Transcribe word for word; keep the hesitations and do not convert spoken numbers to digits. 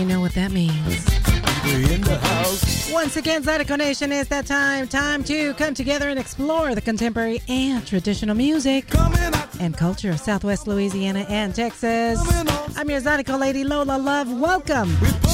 You know what that means. We're in the house. Once again, Zydeco Nation, it's that time. Time to come together and explore the contemporary and traditional music and culture of Southwest Louisiana and Texas. I'm your Zydeco lady, Lola Love. Welcome